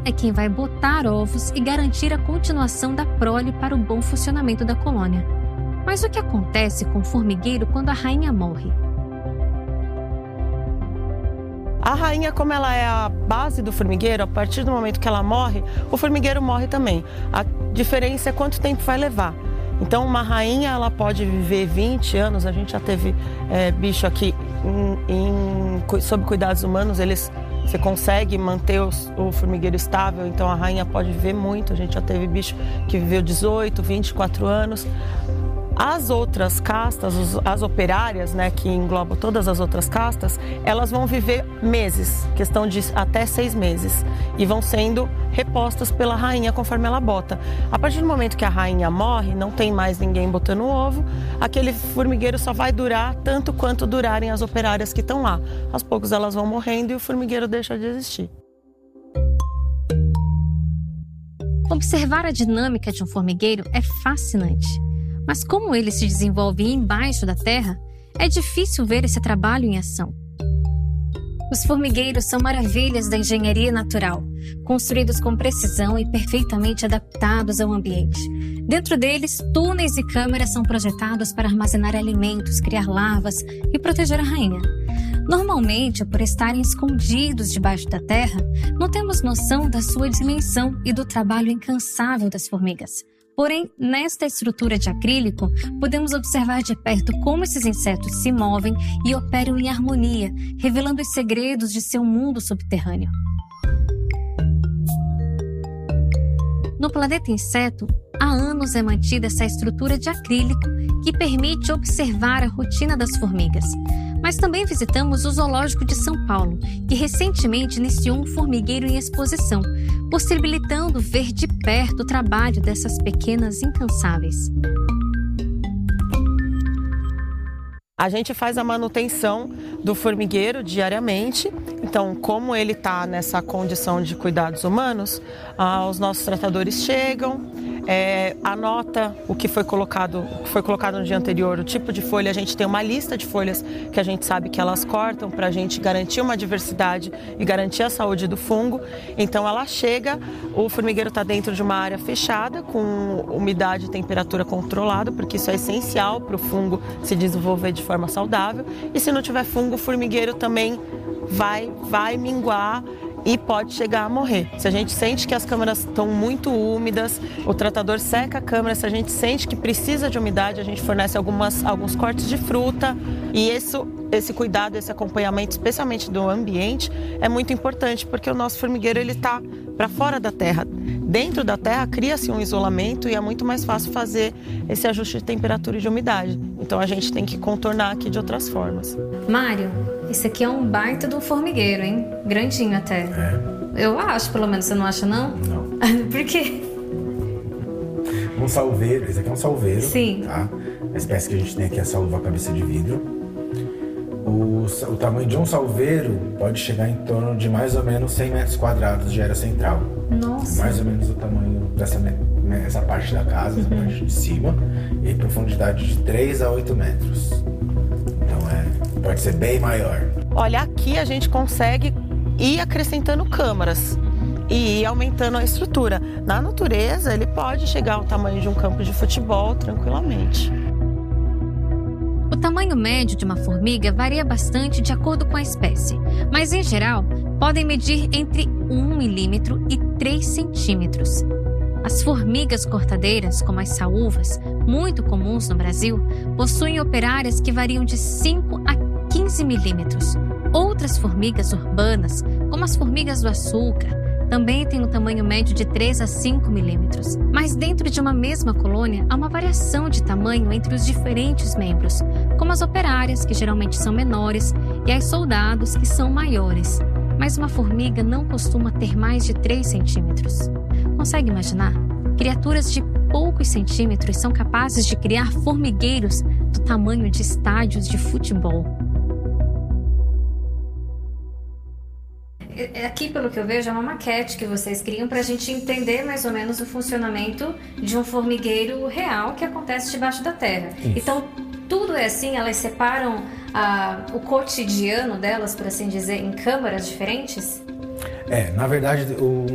é quem vai botar ovos e garantir a continuação da prole para o bom funcionamento da colônia. Mas o que acontece com o formigueiro quando a rainha morre? A rainha, como ela é a base do formigueiro, a partir do momento que ela morre, o formigueiro morre também. A diferença é quanto tempo vai levar. Então, uma rainha ela pode viver 20 anos, a gente já teve bicho aqui sob cuidados humanos, você consegue manter o formigueiro estável, então a rainha pode viver muito, a gente já teve bicho que viveu 18, 24 anos. As outras castas, as operárias, né, que englobam todas as outras castas, elas vão viver meses, questão de até 6 meses, e vão sendo repostas pela rainha conforme ela bota. A partir do momento que a rainha morre, não tem mais ninguém botando ovo, aquele formigueiro só vai durar tanto quanto durarem as operárias que estão lá. Aos poucos elas vão morrendo e o formigueiro deixa de existir. Observar a dinâmica de um formigueiro é fascinante. Mas como ele se desenvolve embaixo da terra, é difícil ver esse trabalho em ação. Os formigueiros são maravilhas da engenharia natural, construídos com precisão e perfeitamente adaptados ao ambiente. Dentro deles, túneis e câmeras são projetados para armazenar alimentos, criar larvas e proteger a rainha. Normalmente, por estarem escondidos debaixo da terra, não temos noção da sua dimensão e do trabalho incansável das formigas. Porém, nesta estrutura de acrílico, podemos observar de perto como esses insetos se movem e operam em harmonia, revelando os segredos de seu mundo subterrâneo. No planeta inseto, há anos é mantida essa estrutura de acrílico que permite observar a rotina das formigas. Mas também visitamos o Zoológico de São Paulo, que recentemente iniciou um formigueiro em exposição, possibilitando ver de perto o trabalho dessas pequenas incansáveis. A gente faz a manutenção do formigueiro diariamente, então como ele está nessa condição de cuidados humanos, os nossos tratadores chegam, anota o que foi colocado no dia anterior, o tipo de folha. A gente tem uma lista de folhas que a gente sabe que elas cortam para a gente garantir uma diversidade e garantir a saúde do fungo. Então ela chega, o formigueiro está dentro de uma área fechada, com umidade e temperatura controlada, porque isso é essencial para o fungo se desenvolver de forma saudável. E se não tiver fungo, o formigueiro também vai minguar e pode chegar a morrer. Se a gente sente que as câmaras estão muito úmidas, o tratador seca a câmara. Se a gente sente que precisa de umidade, a gente fornece alguns cortes de fruta. E esse cuidado, esse acompanhamento, especialmente do ambiente, é muito importante, porque o nosso formigueiro está para fora da terra. Dentro da terra cria-se um isolamento e é muito mais fácil fazer esse ajuste de temperatura e de umidade. Então a gente tem que contornar aqui de outras formas. Mário, esse aqui é um baita de um formigueiro, hein? Grandinho até. Eu acho, pelo menos. Você não acha, não? Não. Por quê? Um salveiro. Esse aqui é um salveiro. Sim. Tá? A espécie que a gente tem aqui é a saúva cabeça de vidro. O tamanho de um salveiro pode chegar em torno de mais ou menos 100 metros quadrados de área central. Nossa. Mais ou menos o tamanho dessa parte da casa, essa parte de cima. E profundidade de 3 a 8 metros. Então pode ser bem maior. Olha, aqui a gente consegue ir acrescentando câmaras e ir aumentando a estrutura. Na natureza, ele pode chegar ao tamanho de um campo de futebol tranquilamente. O tamanho médio de uma formiga varia bastante de acordo com a espécie, mas em geral podem medir entre 1 milímetro e 3 centímetros. As formigas cortadeiras, como as saúvas, muito comuns no Brasil, possuem operárias que variam de 5 a 15 milímetros. Outras formigas urbanas, como as formigas do açúcar, também têm um tamanho médio de 3 a 5 milímetros. Mas dentro de uma mesma colônia, há uma variação de tamanho entre os diferentes membros, como as operárias, que geralmente são menores, e as soldados, que são maiores. Mas uma formiga não costuma ter mais de 3 centímetros. Consegue imaginar? Criaturas de poucos centímetros são capazes de criar formigueiros do tamanho de estádios de futebol. Aqui, pelo que eu vejo, é uma maquete que vocês criam para a gente entender mais ou menos o funcionamento de um formigueiro real que acontece debaixo da terra. Isso. Então, tudo é assim? Elas separam o cotidiano delas, por assim dizer, em câmaras diferentes? Na verdade,